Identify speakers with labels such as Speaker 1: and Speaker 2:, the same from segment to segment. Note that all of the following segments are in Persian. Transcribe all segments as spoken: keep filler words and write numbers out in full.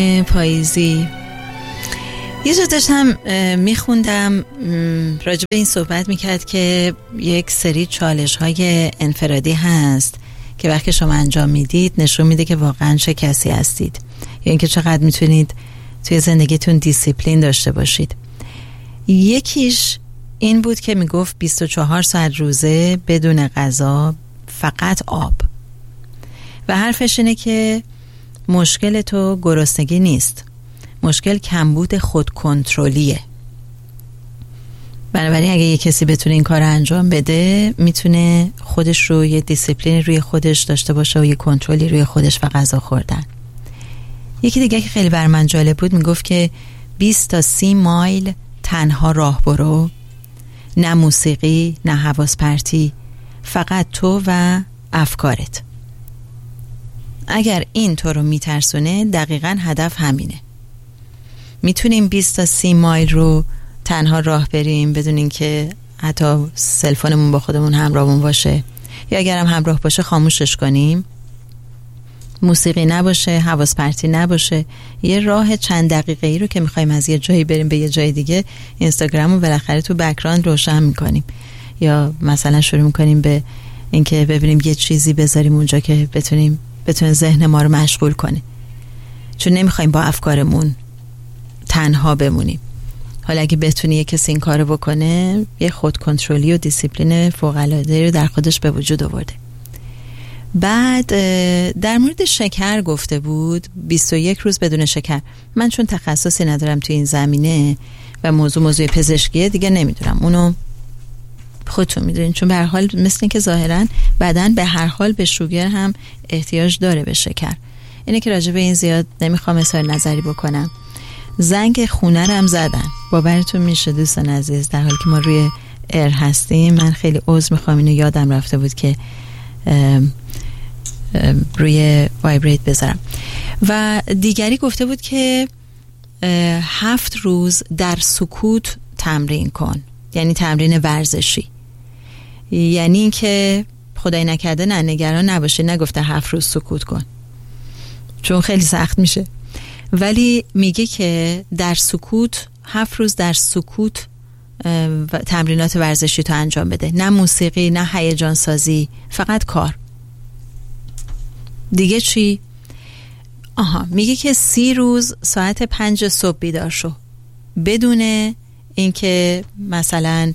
Speaker 1: پاییزی. یه جا داشتم میخوندم راجع به این صحبت میکرد که یک سری چالش های انفرادی هست که وقتی شما انجام میدید نشون میده که واقعا چه کسی هستید، یا اینکه چقدر میتونید توی زندگیتون دیسیپلین داشته باشید. یکیش این بود که میگفت بیست و چهار ساعت روزه بدون غذا، فقط آب. و حرفش اینه که مشکل تو گرسنگی نیست، مشکل کمبود خود کنترلیه. بنابراین اگه یه کسی بتونه این کار انجام بده، میتونه خودش رو یه دیسیپلین روی خودش داشته باشه و یه کنترلی روی خودش و غذا خوردن. یکی دیگه که خیلی بر من جالب بود میگفت که بیست تا سی مایل تنها راه برو، نه موسیقی نه حواس پرتی، فقط تو و افکارت. اگر این تو رو میترسونه، دقیقاً هدف همینه. میتونیم بیست تا سی مایل رو تنها راه بریم بدون اینکه حتی سلفونمون با خودمون همراهمون باشه، یا اگرم همراه باشه خاموشش کنیم، موسیقی نباشه، حواس پرتی نباشه. یه راه چند دقیقه ای رو که میخوایم از یه جایی بریم به یه جای دیگه، اینستاگرام رو بالاخره تو بک‌گراند روشن میکنیم، یا مثلا شروع میکنیم به اینکه ببینیم یه چیزی بذاریم اونجا که بتونیم بتونه ذهن ما رو مشغول کنه، چون نمیخوایم با افکارمون تنها بمونیم. حالا اگه بتونی یه کسی این کارو بکنه، یه خود کنترلی و دیسیپلین فوق‌العاده رو در خودش به وجود آورده. بعد در مورد شکر گفته بود، بیست و یک روز بدون شکر. من چون تخصصی ندارم تو این زمینه و موضوع موضوع پزشکیه، دیگه نمیدونم، اونو خودتون میدونین، چون به هر حال مثل این که ظاهرا بدن به هر حال به شوگر هم احتیاج داره، به شکر. اینه که راجع به این زیاد نمیخوام اظهار نظری بکنم. زنگ خونه رو هم زدن، باورتون میشه دوستان عزیز، در حالی که ما روی ایر هستیم. من خیلی عذر میخوام، اینو یادم رفته بود که ام ام روی وایبریت بذارم. و دیگری گفته بود که هفت روز در سکوت تمرین کن، یعنی تمرین ورزشی. یعنی این که خدای نکرده نه نگران نباشه، نگفته هفت روز سکوت کن چون خیلی سخت میشه، ولی میگه که در سکوت، هفت روز در سکوت تمرینات ورزشی تو انجام بده، نه موسیقی نه هیجان سازی، فقط کار. دیگه چی؟ آها، میگه که سی روز ساعت پنج صبح بیدار شو، بدون اینکه مثلا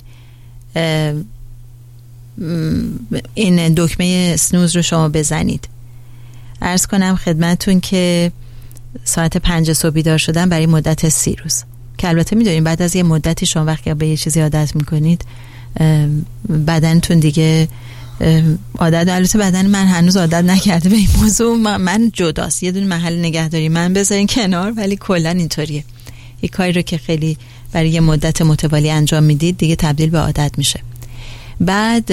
Speaker 1: این دکمه سنوز رو شما بزنید. عرض کنم خدمتون که ساعت پنج صبح بیدار شدن برای مدت سی روز، که البته میدونید بعد از یه مدتی شما وقتی به یه چیزی عادت میکنید، بدنتون دیگه عادت، البته بدن من هنوز عادت نکرده به این موضوع، من جداست، یه دونه محل نگهداری من بذارین کنار، ولی کلا اینطوریه. یه کاری رو که خیلی برای یه مدت متوالی انجام میدید، دیگه تبدیل به عادت میشه. بعد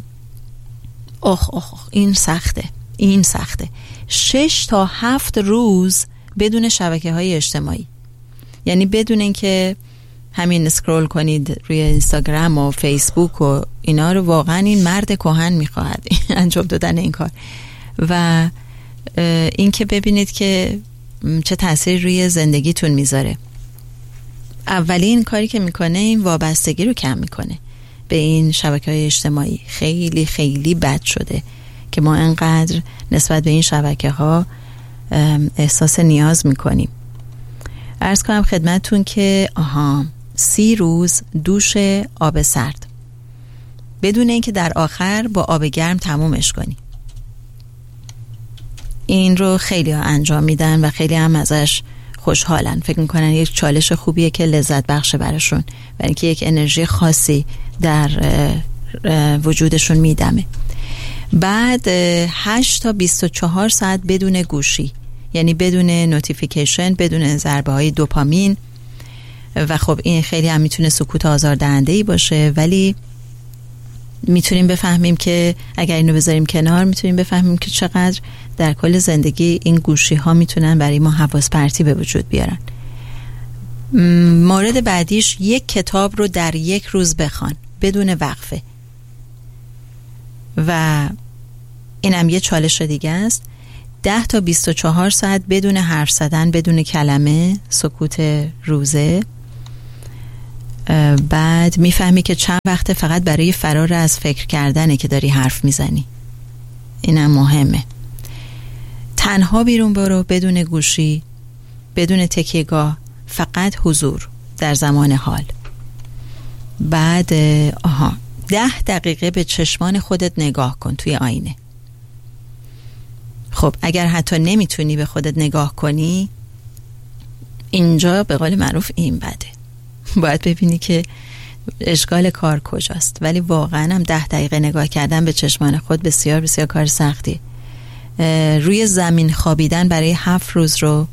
Speaker 1: اخ اخ این سخته، این سخته. شش تا هفت روز بدون شبکه های اجتماعی، یعنی بدون اینکه همین اسکرول کنید روی اینستاگرام و فیسبوک و اینا رو. واقعا این مرد کهن میخواهد انجام دادن این کار. و اینکه ببینید که چه تأثیری روی زندگیتون میذاره. اولین کاری که میکنه این وابستگی رو کم میکنه به این شبکه‌های اجتماعی. خیلی خیلی بد شده که ما انقدر نسبت به این شبکه‌ها احساس نیاز میکنیم. عرض کنم خدمتون که آها سی روز دوش آب سرد، بدون اینکه در آخر با آب گرم تمومش کنی. این رو خیلی ها انجام میدن و خیلی هم ازش خوشحالن، فکر میکنن یک چالش خوبیه که لذت بخشه براشون و اینکه یک انرژی خاصی در وجودشون میدمه. بعد هشت تا بیست و چهار ساعت بدون گوشی، یعنی بدون نوتیفیکیشن، بدون ضربه های دوپامین. و خب این خیلی هم میتونه سکوت آزاردهنده‌ای باشه، ولی میتونیم بفهمیم که اگر اینو بذاریم کنار، میتونیم بفهمیم که چقدر در کل زندگی این گوشی ها میتونن برای ما حواس پرتی به وجود بیارن. مورد بعدیش، یک کتاب رو در یک روز بخوان بدون وقفه. و اینم یه چالش دیگه است. ده تا بیست و چهار ساعت بدون حرف زدن، بدون کلمه، سکوت روزه. بعد میفهمی که چند وقت فقط برای فرار از فکر کردنه که داری حرف میزنی. اینم مهمه. تنها بیرون برو، بدون گوشی، بدون تکیه‌گاه، فقط حضور در زمان حال. بعد آها ده دقیقه به چشمان خودت نگاه کن توی آینه. خب اگر حتی نمیتونی به خودت نگاه کنی، اینجا به قول معروف این بده، باید ببینی که اشکال کار کجاست. ولی واقعا هم ده دقیقه نگاه کردن به چشمان خود بسیار بسیار کار سختی. روی زمین خوابیدن برای هفت روز رو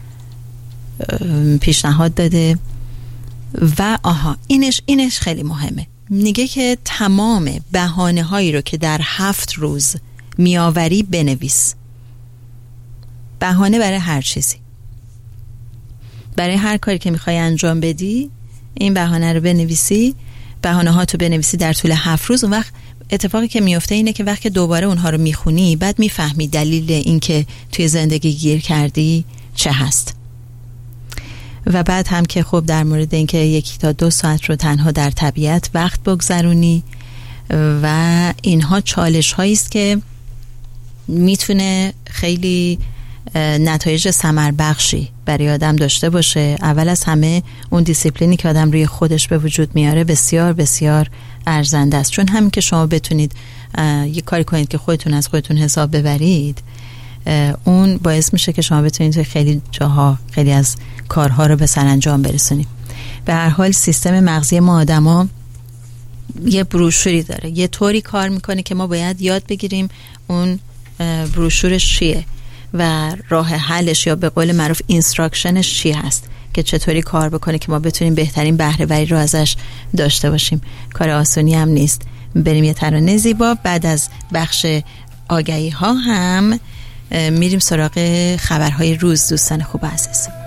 Speaker 1: پیشنهاد داده. و آها اینش اینش خیلی مهمه، میگه که تمام بهانه هایی رو که در هفت روز میآوری بنویس. بهانه برای هر چیزی، برای هر کاری که میخوای انجام بدی این بهانه رو بنویسی، بهانه ها تو بنویسی در طول هفت روز. اون وقت اتفاقی که میفته اینه که وقتی دوباره اونها رو میخونی، بعد میفهمی دلیل این که توی زندگی گیر کردی چه هست. و بعد هم که خب در مورد اینکه یکی تا دو ساعت رو تنها در طبیعت وقت بگذرونی و اینها چالش هایی است که میتونه خیلی نتایج ثمر بخشی برای آدم داشته باشه. اول از همه اون دیسیپلینی که آدم روی خودش به وجود میاره بسیار بسیار ارزنده است، چون همین که شما بتونید یک کاری کنید که خودتون از خودتون حساب ببرید، اون باعث میشه که شما بتونید خیلی جاها خیلی از کارها رو به سرانجام برسونید. به هر حال سیستم مغزی ما آدما یه بروشوری داره، یه طوری کار میکنه که ما باید یاد بگیریم اون بروشورش چیه و راه حلش یا به قول معروف اینستراکشنش چی هست که چطوری کار بکنه که ما بتونیم بهترین بهره وری رو ازش داشته باشیم. کار آسونی هم نیست. بریم یه ترانه زیبا، بعد از بخش آگهی ها هم میریم سراغ خبرهای روز. دوستان خوب عزیز،